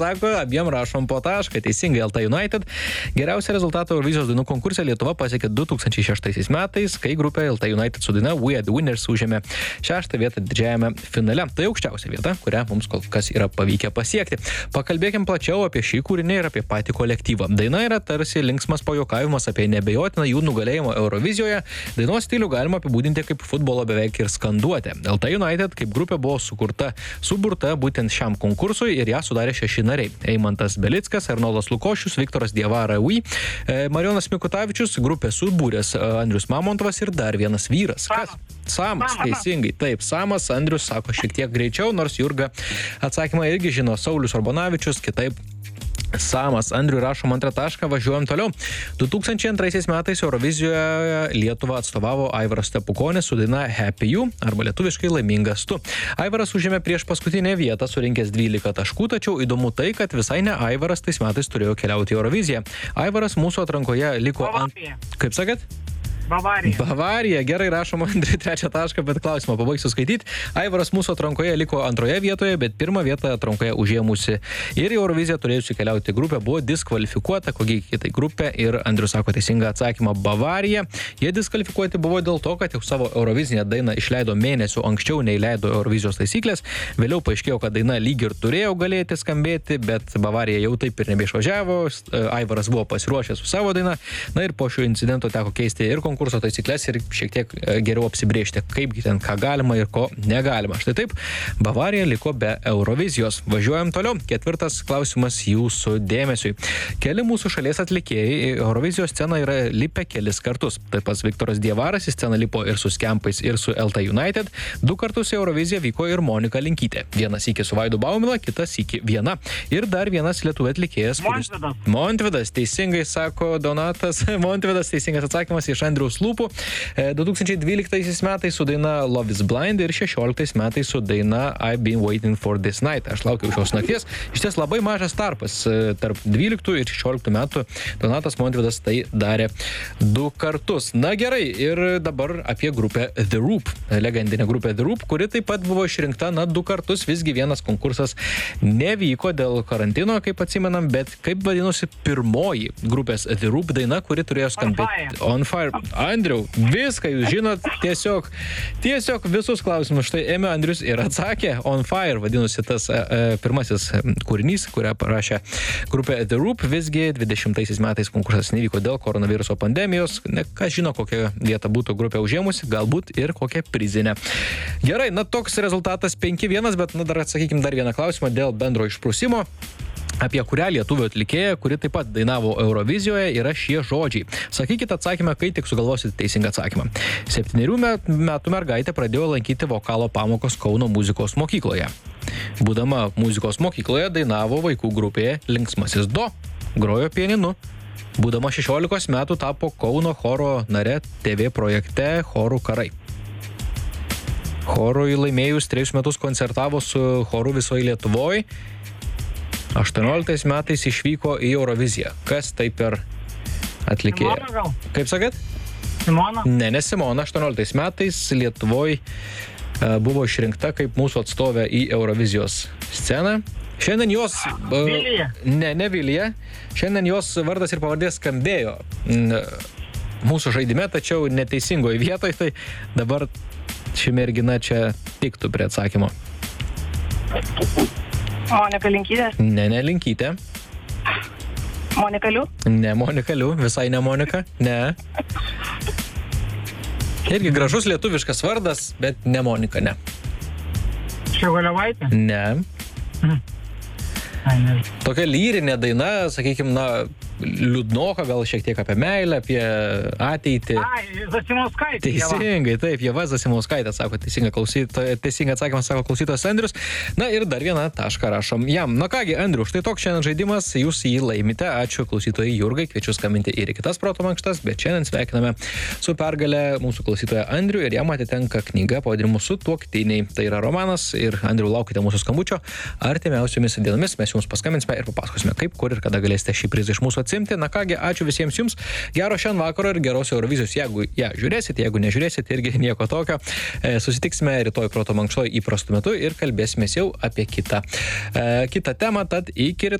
Sako, abiem rašom po tašką, teisingai LT United. Geriausią rezultatą Eurovizijos dainų konkurse Lietuva pasiekė 2006 metais, kai grupė LT United su daina We Are The Winners užėmė 6 vietą didžiajame finale. Tai aukščiausia vieta, kurią mums kol kas yra pavykę pasiekti. Pakalbėkim plačiau apie šį kūrinį ir apie patį kolektyvą. Daina yra tarsi linksmas pajuokavimas apie nebejotiną jų nugalėjimą Eurovizijoje. Dainos stilių galima apibūdinti kaip futbolo beveik ir skanduotę. LT United kaip grupė buvo suburta būtent šiam konkursui ir ją sudarė 6 nariai. Eimantas Belickas, Arnoldas Lukošius, Viktoras Diavara Ui, Marijonas Mikutavičius, grupė subūręs Andrius Mamontovas ir dar vienas vyras. Kas? Samas, teisingai. Taip, Samas, Andrius sako šiek tiek greičiau, nors Jurga atsakymą irgi žino. Saulius Urbonavičius, kitaip Samas. Andriui rašom antrą tašką, važiuojam toliau. 2002 metais Eurovizijoje Lietuvą atstovavo Aivaras Stepukonis su daina Happy You, arba lietuviškai Laimingas tu. Aivaras užėmė prieš paskutinę vietą, surinkęs 12 taškų, tačiau įdomu tai, kad visai ne Aivaras tais metais turėjo keliauti į Euroviziją. Aivaras mūsų atrankoje liko Kaip sakėt? Bavarija, gerai, rašom Andriui trečią tašką, bet klausimą pabaigsiu skaityti. Aivaras mūsų atrankoje liko antroje vietoje, bet pirmą vietą atrankoje užėmusi ir į Euroviziją turėjusi keliauti grupė buvo diskvalifikuota, kokia kitai grupė, ir Andrius sako teisingą atsakymą Bavarija. Jie diskvalifikuoti buvo dėl to, kad jau savo Eurovizinę dainą išleido mėnesių anksčiau nei leido Eurovizijos taisyklės. Vėliau paaiškėjo, kad daina lyg ir turėjo galėti skambėti, bet Bavarija jau taip ir nebeišvažiavo. Aivaras buvo pasiruošęs su savo daina. Na ir po šio incidento teko keisti ir konkurso taisyklės ir šiek tiek geriau apsibrėžti, kaip ten ką galima ir ko negalima. Štai taip, Bavarija liko be Eurovizijos. Važiuojam toliau. Ketvirtas klausimas jūsų dėmesiui. Keli mūsų šalies atlikėjai į Eurovizijos sceną yra lipę kelis kartus. Taip pat Viktoras Diavaras į sceną lipo ir su Skempais, ir su LT United. 2 kartus į Euroviziją vyko ir Monika Linkytė. Vienas iki su Vaidu Baumila, kitas iki viena. Ir dar vienas lietuvių atlikėjas. Montvidas, teisingai sako Donatas. Montvidas, teisingas atsakymas iš Andriaus lūpų. 2012 metais su daina Love is Blind ir 2016 metais su daina I've been waiting for this night. Aš laukiau šios nakties. Iš ties labai mažas tarpas tarp 12 ir 16 metų. Donatas Montvidas tai darė 2 kartus. Na gerai, ir dabar apie grupę The Roop. Legendinė grupė The Roop, kuri taip pat buvo išrinkta 2 kartus. Visgi vienas konkursas nevyko dėl karantino, kaip atsimenam, bet kaip vadinosi pirmoji grupės The Roop daina, kuri turėjo skambėti On Fire. Andriau, viską jūs žinot, tiesiog visus klausimus. Štai ėmė Andrius ir atsakė. On Fire vadinosi tas pirmasis kūrinys, kurią parašė grupė The Roop. Visgi 20 metais konkursas nevyko dėl koronaviruso pandemijos. Kas žino, kokią vietą būtų grupė užėmusi, galbūt ir kokią prizinę. Gerai, toks rezultatas 5-1, bet dar atsakykim dar vieną klausimą dėl bendro išprusimo. Apie kurią lietuvių atlikėją, kuri taip pat dainavo Eurovizijoje, yra šie žodžiai. Sakykite atsakymą, kai tik sugalvosite teisingą atsakymą. 7 metų mergaitė pradėjo lankyti vokalo pamokos Kauno muzikos mokykloje. Būdama muzikos mokykloje dainavo vaikų grupėje Linksmasis Do, grojo pianinu. Būdama 16 metų tapo Kauno choro nare TV projekte Chorų karai. Chorui laimėjus 3 metus koncertavo su choru visoje Lietuvoje. 18 metais išvyko į Euroviziją. Kas tai per atlikėja? Simona gal? Kaip sakėt? Simona? Ne Simona. 18 metais Lietuvoje buvo išrinkta kaip mūsų atstovė į Eurovizijos sceną. Šiandien jos... Vilija? Ne Vilija. Šiandien jos vardas ir pavardė skambėjo mūsų žaidime, tačiau neteisingoje vietoje, tai dabar ši mergina čia tiktų prie atsakymo. Monika Linkytė? Ne Linkytė. Monika Liu? Ne Monika Liu, visai ne Monika, ne. Irgi gražus lietuviškas vardas, bet ne Monika, ne. Šegolevaitė? Ne. Tokia lyrinė daina, sakykime, liūdnoka, gal šiek tiek apie meilę, apie ateitį. Zasimauskaitė. Teisingai, taip, Ieva Zasimauskaitė, sako teisingą atsakymą, sako klausytojas Andrius. Na ir dar vieną tašką rašom jam. Na kągi, Andriu, štai toks šiandien žaidimas, jūs jį laimite. Ačiū klausytojai Jurgai, kviečiu skambinti ir į kitas proto mankštas, bet šiandien sveikiname su pergale mūsų klausytoją Andrių ir jam atitenka knyga pavadinimu Sutuoktiniai. Tai yra romanas ir Andriu, laukite mūsų skambučio. Artimiausiomis dienomis mes jums paskambinsime ir papasakosime, kaip, kur ir kada galėsite šį prizą iš mūsų atsimti. Na kągi, ačiū visiems jums. Gero šiandien vakaro ir geros Eurovizijos, jeigu ją žiūrėsite, jeigu nežiūrėsite, irgi nieko tokio. Susitiksime rytoj proto mankštoj įprastu metu ir kalbėsime jau apie kitą temą, tad iki rytoj.